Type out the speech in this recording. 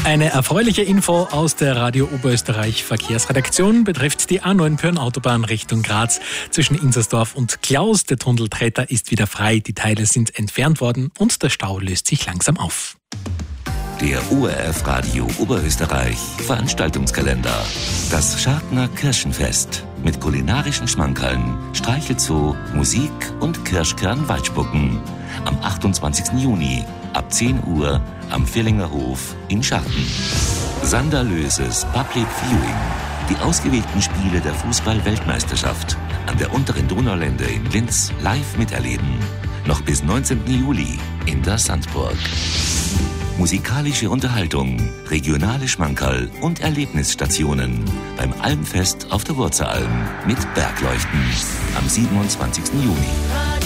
Eine erfreuliche Info aus der Radio Oberösterreich Verkehrsredaktion betrifft die A9 Pyhrn-Autobahn Richtung Graz zwischen Inzersdorf und Klaus. Der Tunneltreter ist wieder frei, die Teile sind entfernt worden und der Stau löst sich langsam auf. Der ORF Radio Oberösterreich Veranstaltungskalender. Das Schartner Kirschenfest mit kulinarischen Schmankerln, Streichelzoo, Musik und Kirschkern-Waldspucken. Am 28. Juni ab 10 Uhr am Villinger Hof in Scharten. Sanderlöses Public Viewing. Die ausgewählten Spiele der Fußball-Weltmeisterschaft an der unteren Donaulände in Linz live miterleben. Noch bis 19. Juli in der Sandburg. Musikalische Unterhaltung, regionale Schmankerl und Erlebnisstationen beim Almfest auf der Wurzelalm mit Bergleuchten am 27. Juni.